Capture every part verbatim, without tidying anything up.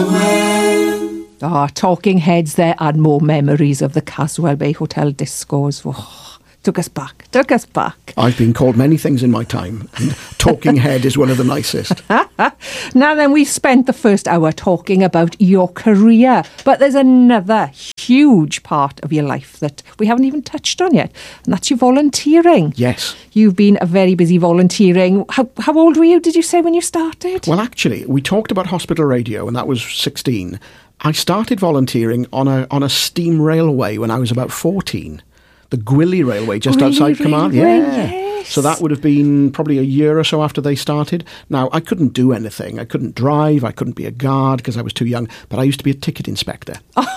Caswell. Ah, Talking Heads there add more memories of the Caswell Bay Hotel discos. Oh, took us back, took us back. I've been called many things in my time, and Talking Head is one of the nicest. Now then, we've spent the first hour talking about your career, but there's another huge part of your life that we haven't even touched on yet, and that's your volunteering. Yes. You've been a very busy volunteering. How, how old were you, did you say, when you started? Well, actually, we talked about hospital radio, and that was sixteen. I started volunteering on a on a steam railway when I was about fourteen. The Gwilly Railway, just Gwilly outside Carmarthen. Railway, Yeah. yes. So that would have been probably a year or so after they started. Now, I couldn't do anything. I couldn't drive. I couldn't be a guard because I was too young. But I used to be a ticket inspector.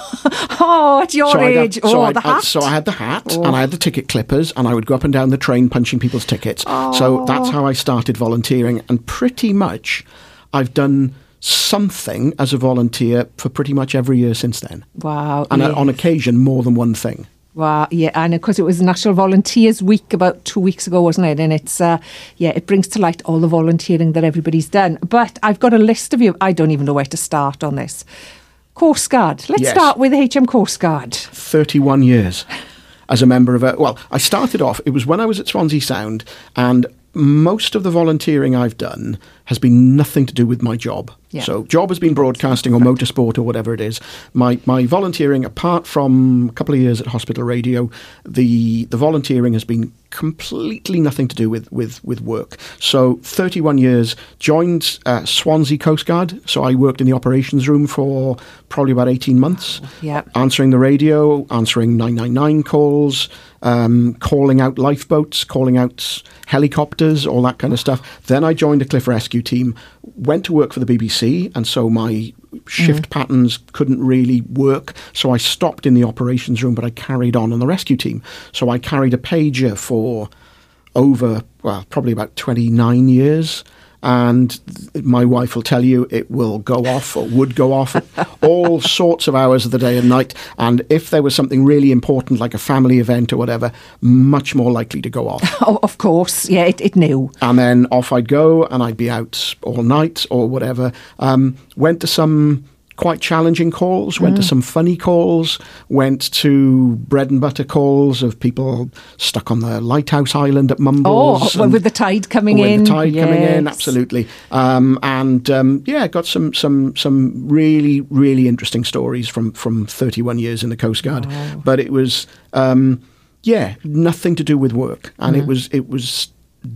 Oh, at your so age. Had, so oh, I, the hat. I, so I had the hat Oh. and I had the ticket clippers and I would go up and down the train punching people's tickets. Oh. So that's how I started volunteering. And pretty much I've done something as a volunteer for pretty much every year since then. Wow. And yeah. on occasion, more than one thing. Wow, yeah, and of course it was National Volunteers Week about two weeks ago, wasn't it? And it's, uh, yeah, it brings to light all the volunteering that everybody's done. But I've got a list of you. I don't even know where to start on this. Coast Guard. Let's Yes. start with H M Coast Guard. thirty-one years as a member of a... Well, I started off, it was when I was at Swansea Sound, and most of the volunteering I've done has been nothing to do with my job. Yeah. So job has been broadcasting or motorsport or whatever it is. My my volunteering, apart from a couple of years at hospital radio, the the volunteering has been completely nothing to do with, with, with work. So thirty-one years, joined uh, Swansea Coast Guard. So I worked in the operations room for probably about eighteen months. Yeah. Answering the radio, answering nine nine nine calls, um, calling out lifeboats, calling out helicopters, all that kind of stuff. Then I joined a Cliff Rescue team, went to work for the B B C, and so my shift mm. patterns couldn't really work. So I stopped in the operations room, but I carried on on the rescue team. So I carried a pager for over, well, probably about twenty-nine years. And my wife will tell you it will go off or would go off at all sorts of hours of the day and night. And if there was something really important, like a family event or whatever, much more likely to go off. Oh, of course. Yeah, it, it knew. And then off I'd go and I'd be out all night or whatever. Um, went to some quite challenging calls, went mm. to some funny calls, went to bread and butter calls of people stuck on the lighthouse island at Mumbles. Oh, well, with the tide coming with in. With the tide yes. coming in, absolutely. Um, and um, yeah, got some some some really, really interesting stories from, from thirty-one years in the Coast Guard. Oh. But it was, um, yeah, nothing to do with work. And mm. it was it was...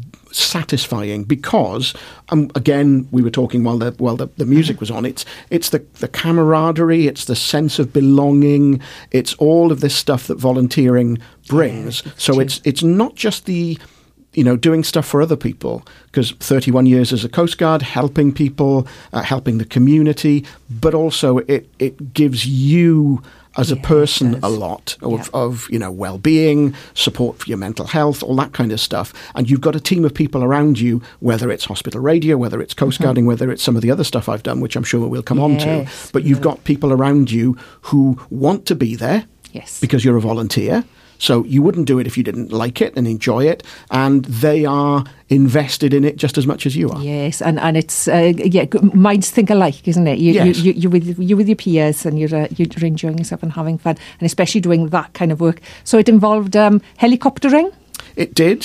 satisfying because um, again we were talking while the while the, the music was on, it's it's the the camaraderie, it's the sense of belonging, it's all of this stuff that volunteering brings. Yeah, so true. it's it's not just the you know doing stuff for other people, because thirty-one years as a Coast Guard, helping people, uh, helping the community, but also it it gives you as a yeah, person a lot of, yeah. of, you know, well-being, support for your mental health, all that kind of stuff. And you've got a team of people around you, whether it's hospital radio, whether it's Coast Guarding, mm-hmm. whether it's some of the other stuff I've done, which I'm sure we'll come yes, on to. But you've yeah. got people around you who want to be there yes. because you're a volunteer. So you wouldn't do it if you didn't like it and enjoy it, and they are invested in it just as much as you are. Yes, and and it's uh, yeah, minds think alike, isn't it? You, yes. you, you, you're with you're with your peers, and you're uh, you're enjoying yourself and having fun, and especially doing that kind of work. So it involved um, helicoptering. It did.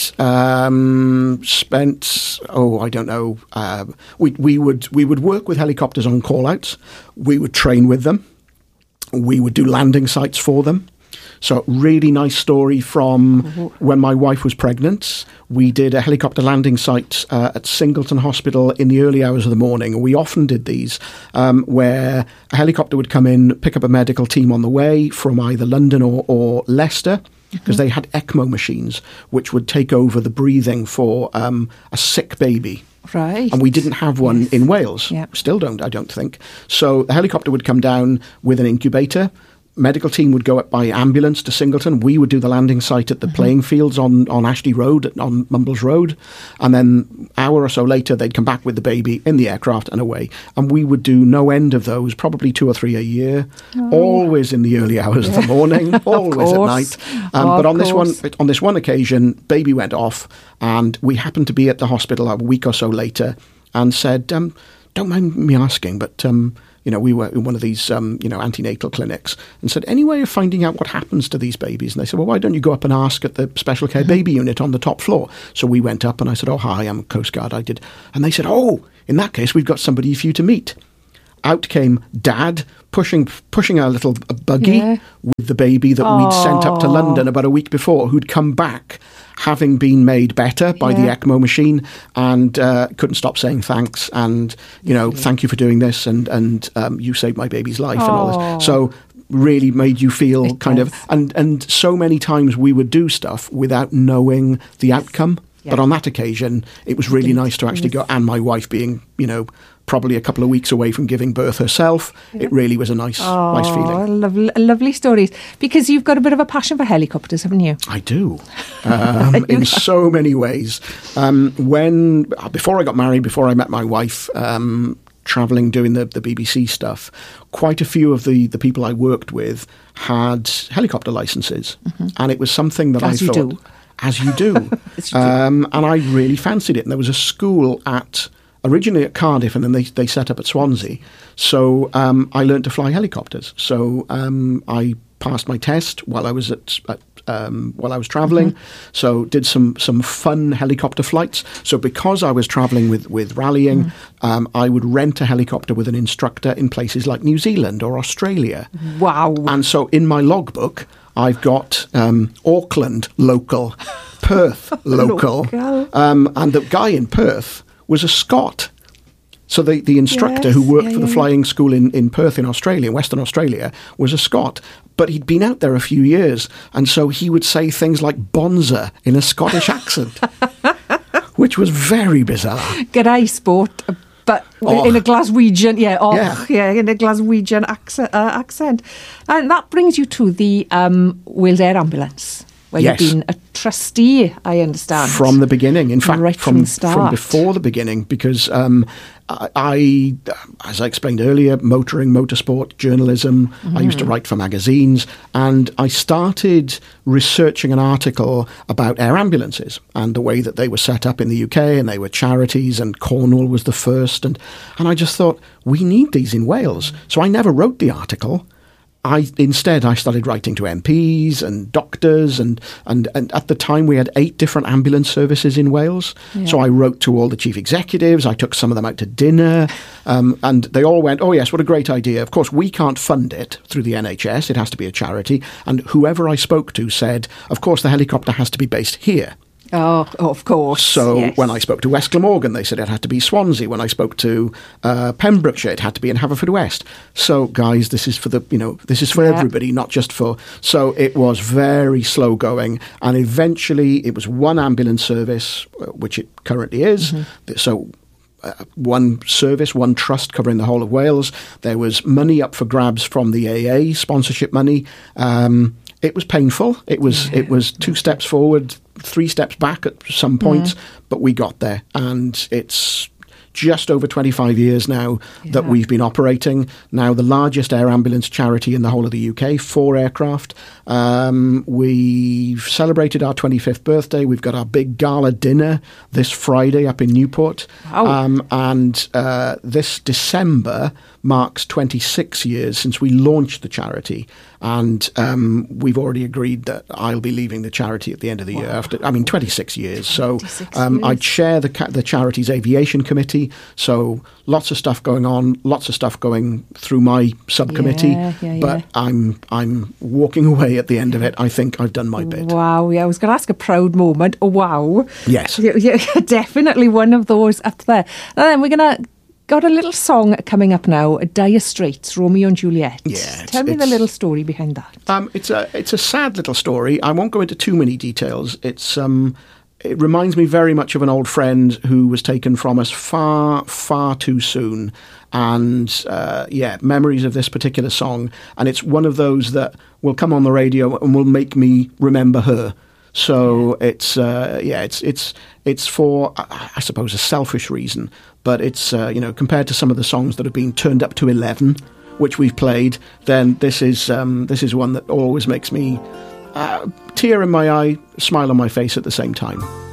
Um, spent oh I don't know. Uh, we we would we would work with helicopters on call outs. We would train with them. We would do landing sites for them. So really nice story from mm-hmm. when my wife was pregnant. We did a helicopter landing site uh, at Singleton Hospital in the early hours of the morning. We often did these um, where a helicopter would come in, pick up a medical team on the way from either London or, or Leicester, because mm-hmm. they had ECMO machines which would take over the breathing for um, a sick baby. Right. And we didn't have one yes. in Wales. Yep. Still don't, I don't think. So the helicopter would come down with an incubator. Medical team would go up by ambulance to Singleton. We would do the landing site at the mm-hmm. playing fields on, on Ashley Road, on Mumbles Road. And then an hour or so later, they'd come back with the baby in the aircraft and away. And we would do no end of those, probably two or three a year, oh. always in the early hours yeah. of the morning, always at night. Um, oh, but on this course. one, on this one occasion, baby went off, and we happened to be at the hospital a week or so later and said, um, don't mind me asking, but... Um, you know, we were in one of these, um, you know, antenatal clinics, and said, any way of finding out what happens to these babies? And they said, well, why don't you go up and ask at the special care baby unit on the top floor? So we went up and I said, oh, hi, I'm Coast Guard. I did. And they said, oh, in that case, we've got somebody for you to meet. Out came Dad pushing pushing our little buggy yeah. with the baby that Aww. We'd sent up to London about a week before, who'd come back having been made better by yeah. the ECMO machine, and uh, couldn't stop saying thanks and, you know, yeah. thank you for doing this, and, and um, you saved my baby's life Aww. And all this. So really made you feel it kind does. Of... And, and so many times we would do stuff without knowing the outcome. Yeah. But on that occasion, it was really nice to actually go, and my wife being, you know, probably a couple of weeks away from giving birth herself, yeah. it really was a nice oh, nice feeling. Lovely, lovely stories. Because you've got a bit of a passion for helicopters, haven't you? I do, um, in so many ways. Um, when Before I got married, before I met my wife, um, travelling, doing the, the B B C stuff, quite a few of the, the people I worked with had helicopter licences. Mm-hmm. And it was something that As I you thought... do. As you do. As you do. Um, and I really fancied it. And there was a school at... originally at Cardiff, and then they, they set up at Swansea. So um, I learned to fly helicopters. So um, I passed my test while I was at, at um, while I was travelling. Mm-hmm. So did some some fun helicopter flights. So because I was travelling with with rallying, mm-hmm. um, I would rent a helicopter with an instructor in places like New Zealand or Australia. Wow! And so in my logbook, I've got um, Auckland local, Perth local, local. Um, and the guy in Perth was a Scot. So the, the instructor yes, who worked yeah, for the yeah. flying school in, in Perth in Australia, Western Australia, was a Scot. But he'd been out there a few years, and so he would say things like bonza in a Scottish accent, which was very bizarre. G'day, sport. But oh. in a Glaswegian, yeah, oh, yeah. yeah, in a Glaswegian accent, uh, accent. And that brings you to the um, Wales Air Ambulance, where yes. you've been a trustee, I understand. From the beginning. In fact, right from, from, the start. from before the beginning, because um, I, as I explained earlier, motoring, motorsport, journalism, mm. I used to write for magazines, and I started researching an article about air ambulances and the way that they were set up in the U K, and they were charities, and Cornwall was the first, and, and I just thought, we need these in Wales. So I never wrote the article. I instead I started writing to M Ps and doctors, and, and, and at the time we had eight different ambulance services in Wales. Yeah. So I wrote to all the chief executives. I took some of them out to dinner, um, and they all went, "Oh yes, what a great idea!" Of course, we can't fund it through the N H S; it has to be a charity. And whoever I spoke to said, "Of course, the helicopter has to be based here." Oh, of course. So yes. when I spoke to West Glamorgan, they said it had to be Swansea. When I spoke to uh, Pembrokeshire, it had to be in Haverfordwest. So, guys, this is for the you know this is for yeah. everybody, not just for. So it was very slow going, and eventually it was one ambulance service, which it currently is. Mm-hmm. So. Uh, one service, one trust covering the whole of Wales. There was money up for grabs from the A A, sponsorship money. Um, it was painful. It was yeah. it was two steps forward, three steps back at some points, yeah. but we got there. And it's just over twenty-five years now yeah. that we've been operating. Now the largest air ambulance charity in the whole of the U K, four aircraft. Um, we've celebrated our twenty-fifth birthday. We've got our big gala dinner this Friday up in Newport. Wow. Um, and uh, this December marks twenty-six years since we launched the charity. And um, we've already agreed that I'll be leaving the charity at the end of the wow. year. After, I mean, twenty-six years. So um, years. I chair the ca- the charity's aviation committee. So lots of stuff going on, lots of stuff going through my subcommittee. Yeah, yeah, but yeah. I'm I'm walking away at the end of it. I think I've done my bit. Wow. Yeah, I was going to ask a proud moment. Oh, wow. Yes. Yeah, yeah, definitely one of those up there. And then we're going to. Got a little song coming up now, Dire Straits, Romeo and Juliet. Yeah, Tell me the little story behind that. Um, it's a it's a sad little story. I won't go into too many details. It's um, it reminds me very much of an old friend who was taken from us far, far too soon. And uh, yeah, memories of this particular song. And it's one of those that will come on the radio and will make me remember her. So yeah. it's uh, yeah, it's it's it's for I, I suppose a selfish reason, but it's uh, you know compared to some of the songs that have been turned up to eleven, which we've played, then this is um, this is one that always makes me uh, tear in my eye, smile on my face at the same time.